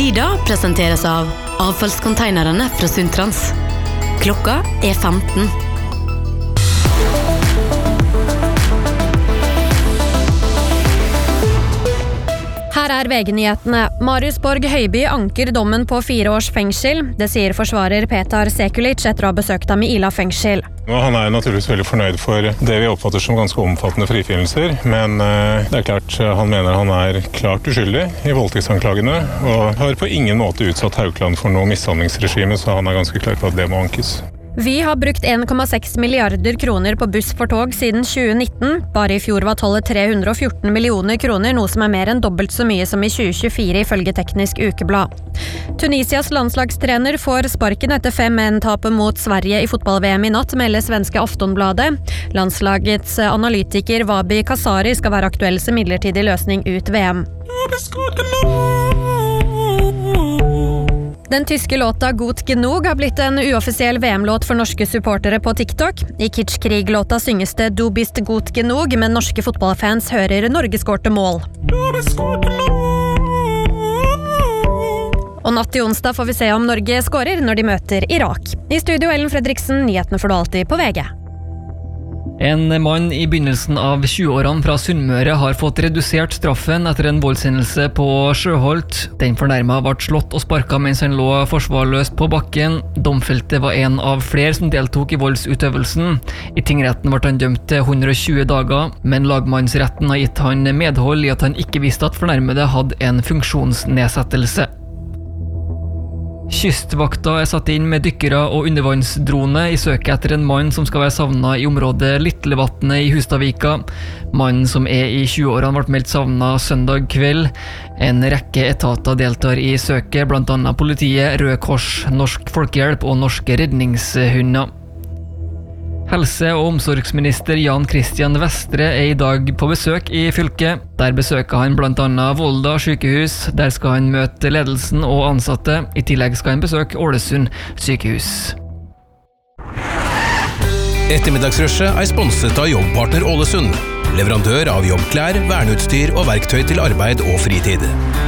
Lyda presenteres av avfallskonteinerne fra Sundtrans. Klokka 15. Her VG-nyhetene. Marius Borg Høiby anker dommen på 4 års fengsel. Det sier forsvarer Petar Sekulic etter å ha besøkt ham i Ila fengsel. Han naturligvis veldig fornøyd for det vi oppfatter som ganske omfattende frifinnelser, men det klart han mener han klart uskyldig i voldtektsanklagene, og har på ingen måte utsatt Haukeland for noe mishandlingsregime, så han ganske klar på at det må ankes. Vi har brukt 1,6 milliarder kroner på buss for tog siden 2019. Bare i fjor var tallet 314 millioner kroner, noe som mer enn dobbelt så mye som i 2024 ifølge Teknisk Ukeblad. Tunisias landslagstrener får sparken etter 5-1-tapet mot Sverige i fotball-VM i natt, melder svenske Aftonbladet. Landslagets analytiker Wabi Kasari skal være aktuell som midlertidig løsning ut VM. Den tyske låta Gut Genug har blitt en uoffisiell VM-låt for norske supportere på TikTok. I Kitschkrig-låta synges det Du bist gut genug, men norske fotballfans hører Norge skårte mål. Og natt til onsdag får vi se om Norge skårer når de møter Irak. I studio Ellen Fredriksen, nyhetene får du alltid på VG. En mann i begynnelsen av 20-årene fra Sunnmøre har fått redusert straffen etter en voldshendelse på Sjøholt. Den fornærmet ble slått og sparket mens han lå forsvarløst på bakken. Domfelte var en av flere som deltok i voldsutøvelsen. I tingretten ble han dømt til 120 dager, men lagmannsretten har gitt han medhold i at han ikke visste at fornærmede hadde en funksjonsnedsettelse. Kystvakta satt inn med dykkere og undervannsdrone i søket etter en mann som skal være savnet i området Litlevatnet i Hustadvika. Mannen som i 20-årene ble meldt savnet søndag kveld. En rekke etater deltar i søket, blant annet politiet, Røde Kors, Norsk Folkehjelp og Norske Redningshunder. Helse- og omsorgsminister Jan Christian Vestre i dag på besøk i fylket. Der besøker han blant annet Volda sykehus. Der skal han møte ledelsen og ansatte. I tillegg skal han besøke Ålesund sykehus. Ettermiddagsrushet sponset av Jobbpartner Ålesund. Leverandør av jobbklær, verneutstyr og verktøy til arbeid og fritid.